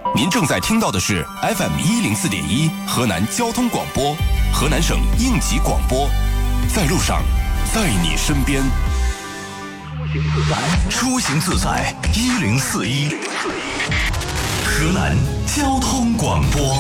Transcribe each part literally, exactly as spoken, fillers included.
您正在听到的是 F M 一零四点一河南交通广播，河南省应急广播，在路上，在你身边。出行自在一零四一，河南交通广播。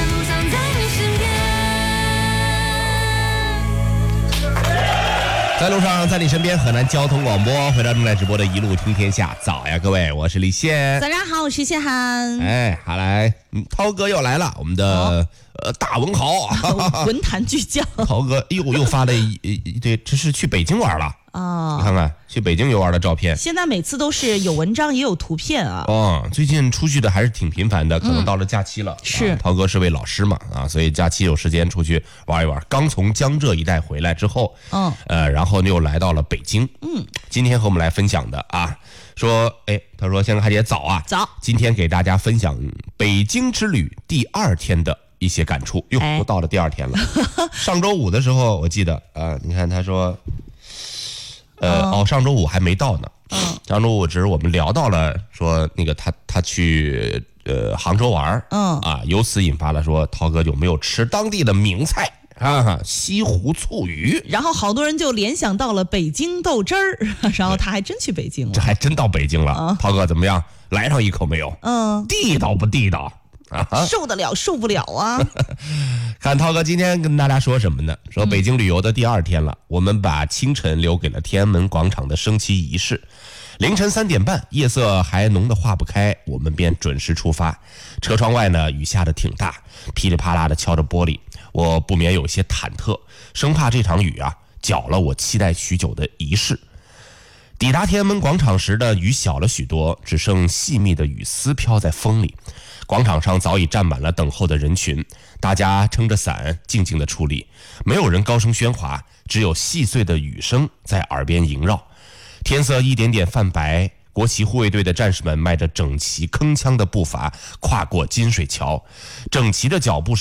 在路上，在你身边，河南交通广播，回到正在直播的一路听天下，早呀，各位，我是李现。 早上好，我是谢涵。 哎，好来，嗯，涛哥又来了，我们的、哦、呃大文豪， 文坛巨匠。 涛哥，哎呦，又发了一一对，这是去北京玩了。哦，你看看去北京游玩的照片。 现在每次都是有文章也有图片啊。 哦，最近出去的还是挺频繁的，可能到了假期了。嗯、 是、 啊，涛哥是位老师嘛，啊，所以假期有时间出去玩一玩。刚从江浙一带回来之后，嗯，呃，然后又来到了北京。嗯，今天和我们来分享的啊，说，哎，他说现在还得早啊， 早。 今天给大家分享北京之旅第二天的一些感触。哟，都到了第二天了。哎、上周五的时候，我记得，呃，你看他说。呃、嗯、哦，上周五还没到呢。嗯，上周五只是我们聊到了说那个他他去呃杭州玩，嗯啊，由此引发了说涛哥有没有吃当地的名菜啊，西湖醋鱼。 然后好多人就联想到了北京豆汁儿，然后他还真去北京了。 这还真到北京了。嗯、涛哥怎么样？来上一口没有？嗯，地道不地道？ 啊，受得了受不了啊！ 看涛哥今天跟大家说什么呢？说北京旅游的第二天了，嗯、我们把清晨留给了天安门广场的升旗仪式。凌晨三点半，夜色还浓得化不开，我们便准时出发。车窗外呢，雨下得挺大，噼里啪啦的敲着玻璃，我不免有些忐忑，生怕这场雨啊搅了我期待许久的仪式。抵达天安门广场时的雨小了许多，只剩细密的雨丝飘在风里。广场上早已站满了等候的人群，大家撑着伞静静地矗立，没有人高声喧哗，只有细碎的雨声在耳边萦绕。天色一点点泛白，国旗护卫队的战士们迈着整齐铿锵的步伐跨过金水桥，整齐的脚步